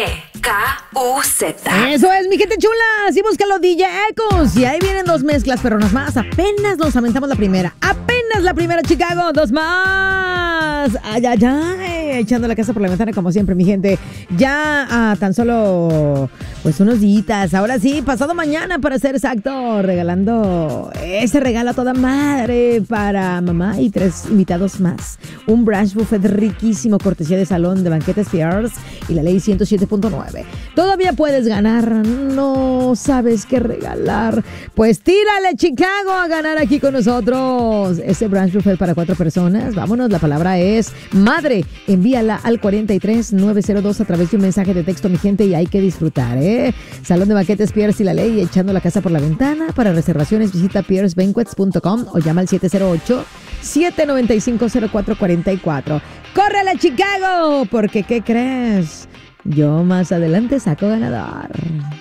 Eso es, mi gente chula. Así búscalo, DJ Ecos. Y ahí vienen dos mezclas, pero unas más. Apenas nos aventamos la primera. Apenas la primera, Chicago. Dos más. Ay, ay, ay. Echando la casa por la ventana, como siempre, mi gente. Ya tan solo, pues, unos días. Ahora sí, pasado mañana, para ser exacto, regalando ese regalo a toda madre para mamá y 3 invitados más. Un brunch buffet riquísimo, cortesía de Salón de Banquetes Pierce y la ley 107.9. Todavía puedes ganar, no sabes qué regalar. Pues tírale, Chicago, a ganar aquí con nosotros. Ese brunch buffet para 4 personas. Vámonos, la palabra es madre. Envíala al 43902 a través de un mensaje de texto, mi gente, y hay que disfrutar, ¿eh? Salón de Banquetes Pierce y la ley, echando la casa por la ventana. Para reservaciones, visita piercebanquets.com o llama al 708-795-0444. ¡Córrele, Chicago! Porque, ¿qué crees? Yo más adelante saco ganador.